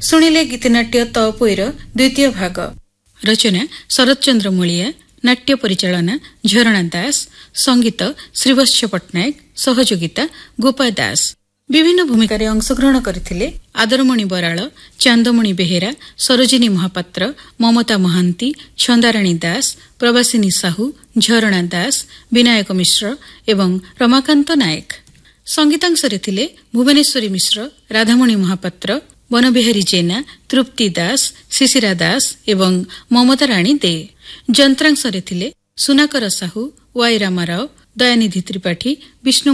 ଶୁଣିଲେ ଗୀତିନାଟ୍ୟ ତଅପୋଇର ଦ୍ୱିତୀୟ ଭାଗ। ରଚନା ଶରତ ଚନ୍ଦ୍ର ମୂଳିଆ, ନାଟ୍ୟ ପରିଚାଳନା ଝରଣା ଦାସ, ସଙ୍ଗୀତ ଶ୍ରୀବତ୍ସ ପଟ୍ଟନାୟକ, ସହଯୋଗିତା ଗୋପା ଦାସ। ବିଭିନ୍ନ ଭୂମିକାରେ ଅଂଶଗ୍ରହଣ କରିଥିଲେ ଆଦରମଣି ବରାଳ, ଚାନ୍ଦମଣି ବେହେରା, ସରୋଜିନୀ ମହାପାତ୍ର, ମମତା ମହାନ୍ତି, ଛନ୍ଦାରାଣୀ ଦାସ, ପ୍ରବାସିନୀ ସାହୁ, ଝରଣା ଦାସ, ବିନାୟକ ମିଶ୍ର ଏବଂ ରମାକାନ୍ତ ନାୟକ। ସଙ୍ଗୀତାଂଶରେ ଥିଲେ ଭୁବନେଶ୍ୱରୀ ମିଶ୍ର, ରାଧାମଣି ମହାପାତ୍ର, ବନବିହାରୀ ଜେନା, ତୃପ୍ତି ଦାସ, ଶିଶିରା ଦାସ ଏବଂ ମମତା ରାଣୀ ଦେ। ଯନ୍ତ୍ରାଂଶରେ ଥିଲେ ସୁନାକର ସାହୁ, ୱାଇ ରାମାରାଓ, ଦୟାନିଧି ତ୍ରିପାଠୀ, ବିଷ୍ଣୁ